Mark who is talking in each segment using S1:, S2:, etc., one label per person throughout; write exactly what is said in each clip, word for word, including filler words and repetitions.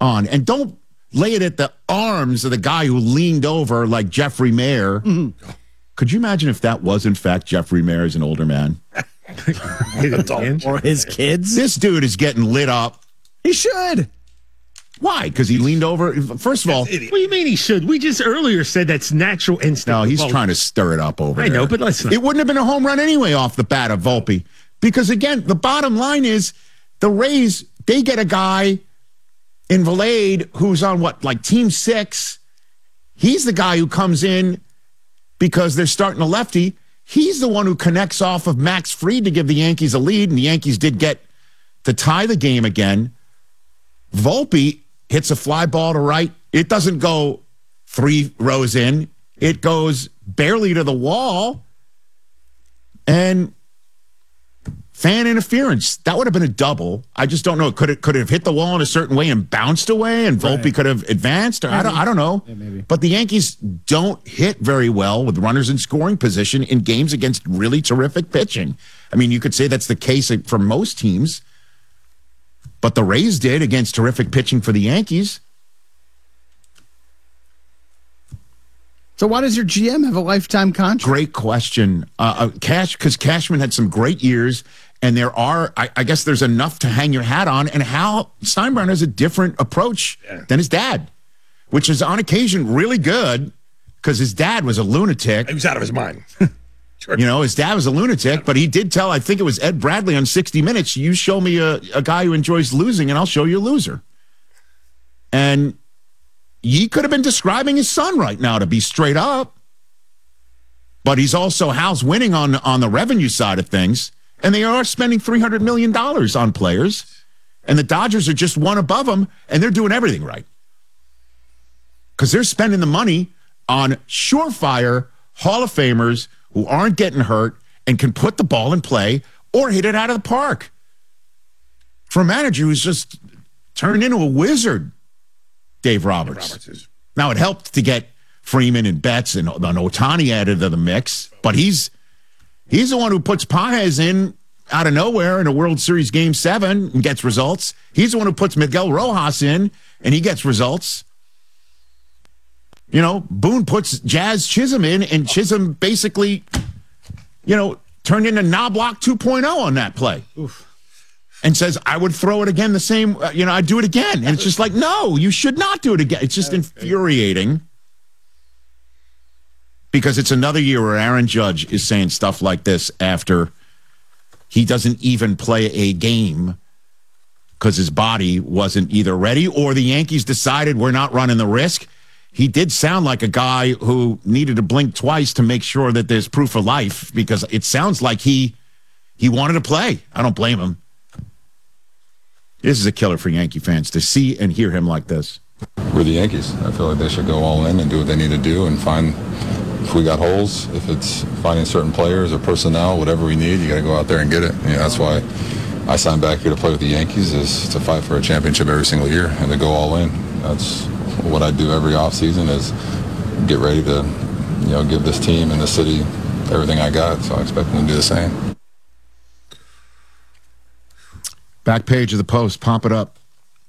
S1: on. And don't lay it at the arms of the guy who leaned over like Jeffrey Mayer. Mm-hmm. Could you imagine if that was, in fact, Jeffrey Mayer as an older man?
S2: Or his kids?
S1: This dude is getting lit up.
S2: He should.
S1: Why? Because he leaned over. First of all,
S3: what do you mean he should? We just earlier said that's natural instinct.
S1: No, he's trying to stir it up over
S3: I
S1: there.
S3: know, but listen.
S1: It wouldn't have been a home run anyway off the bat of Volpe. Because, again, the bottom line is the Rays, they get a guy in Valade who's on, what, like team six. He's the guy who comes in because they're starting a lefty. He's the one who connects off of Max Fried to give the Yankees a lead, and the Yankees did get to tie the game again. Volpe hits a fly ball to right. It doesn't go three rows in. It goes barely to the wall. And fan interference. That would have been a double. I just don't know. Could it could it have hit the wall in a certain way and bounced away and Volpe right. could have advanced? Or I don't I don't know.
S2: Yeah, maybe.
S1: But the Yankees don't hit very well with runners in scoring position in games against really terrific pitching. I mean, you could say that's the case for most teams. But the Rays did against terrific pitching for the Yankees.
S2: So why does your G M have a lifetime contract?
S1: Great question. Uh, uh, Cash, because Cashman had some great years, and there are, I, I guess there's enough to hang your hat on, and Hal Steinbrenner has a different approach yeah. than his dad, which is on occasion really good, because his dad was a lunatic.
S3: He was out of his mind.
S1: Sure. You know, his dad was a lunatic, but he did tell, I think it was Ed Bradley on sixty minutes, you show me a, a guy who enjoys losing, and I'll show you a loser. And he could have been describing his son right now, to be straight up. But he's also, Hal's winning on, on the revenue side of things, and they are spending three hundred million dollars on players, and the Dodgers are just one above them, and they're doing everything right. Because they're spending the money on surefire Hall of Famers who aren't getting hurt and can put the ball in play or hit it out of the park. For a manager who's just turned into a wizard, Dave Roberts. Dave Roberts now, it helped to get Freeman and Betts and, and Ohtani added to the mix, but he's he's the one who puts Pages in out of nowhere in a World Series Game seven and gets results. He's the one who puts Miguel Rojas in, and he gets results. You know, Boone puts Jazz Chisholm in, and Chisholm basically, you know, turned into Knobloch two point oh on that play. Oof. And says, I would throw it again the same, uh, you know, I'd do it again. And it's just like, no, you should not do it again. It's just infuriating. Because it's another year where Aaron Judge is saying stuff like this after he doesn't even play a game because his body wasn't either ready or the Yankees decided we're not running the risk. He did sound like a guy who needed to blink twice to make sure that there's proof of life, because it sounds like he he wanted to play. I don't blame him. This is a killer for Yankee fans to see and hear him like this.
S4: We're the Yankees. I feel like they should go all in and do what they need to do and find, if we got holes, if it's finding certain players or personnel, whatever we need, you got to go out there and get it. You know, that's why I signed back here to play with the Yankees, is to fight for a championship every single year and to go all in. That's what I do every offseason, is get ready to, you know, give this team and the city everything I got. So I expect them to do the same.
S1: Back page of the Post, pump it up.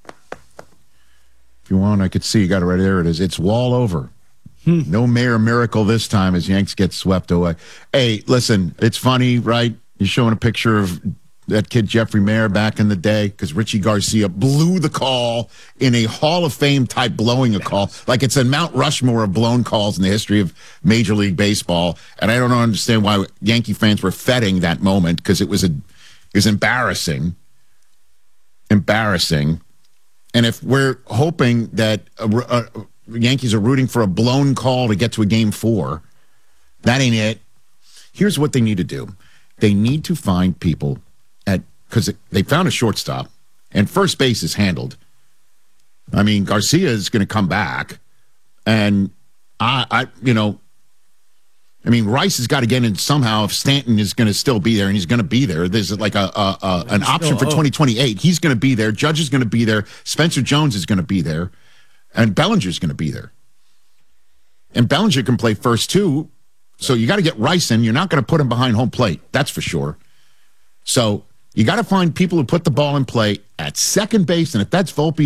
S1: If you want, I could see you got it right there. It is. It's wall over. Hmm. No Mayor miracle this time as Yanks get swept away. Hey, listen, it's funny, right? You're showing a picture of that kid Jeffrey Mayer back in the day, because Richie Garcia blew the call in a Hall of Fame type blowing a call. Like it's a Mount Rushmore of blown calls in the history of Major League Baseball. And I don't understand why Yankee fans were feting that moment, because it was a, it was embarrassing. Embarrassing. And if we're hoping that uh, uh, Yankees are rooting for a blown call to get to a game four, that ain't it. Here's what they need to do. They need to find people at, because they found a shortstop and first base is handled. I mean, Garcia is going to come back, and I, I, you know, I mean, Rice has got to get in somehow if Stanton is going to still be there, and he's going to be there. There's like a, a, a an option for twenty twenty-eight. He's going to be there. Judge is going to be there. Spencer Jones is going to be there. And Bellinger's going to be there. And Bellinger can play first, too. So you got to get Rice in. You're not going to put him behind home plate. That's for sure. So you got to find people who put the ball in play at second base. And if that's Volpe,